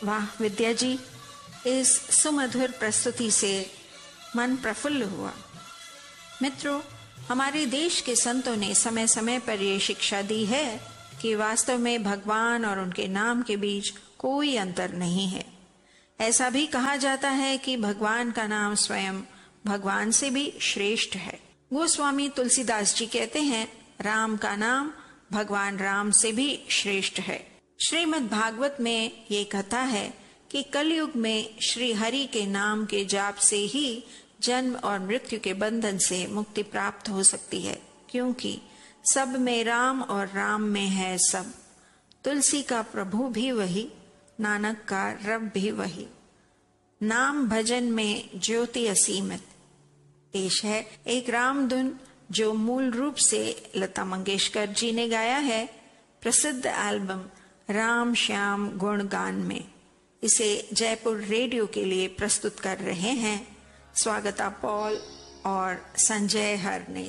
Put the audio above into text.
वाह विद्या जी, इस सुमधुर प्रस्तुति से मन प्रफुल्ल हुआ। मित्रों, हमारे देश के संतों ने समय समय पर ये शिक्षा दी है कि वास्तव में भगवान और उनके नाम के बीच कोई अंतर नहीं है। ऐसा भी कहा जाता है कि भगवान का नाम स्वयं भगवान से भी श्रेष्ठ है। गोस्वामी तुलसीदास जी कहते हैं, राम का नाम भगवान राम से भी श्रेष्ठ है। श्रीमद् भागवत में ये कथा है कि कलयुग में श्री हरि के नाम के जाप से ही जन्म और मृत्यु के बंधन से मुक्ति प्राप्त हो सकती है, क्योंकि सब में राम और राम में है सब। तुलसी का प्रभु भी वही, नानक का रब भी वही, नाम भजन में ज्योति असीमित। पेश है एक राम धुन जो मूल रूप से लता मंगेशकर जी ने गाया है प्रसिद्ध एल्बम राम श्याम गुणगान में। इसे जयपुर रेडियो के लिए प्रस्तुत कर रहे हैं स्वागता पॉल और संजय हरने।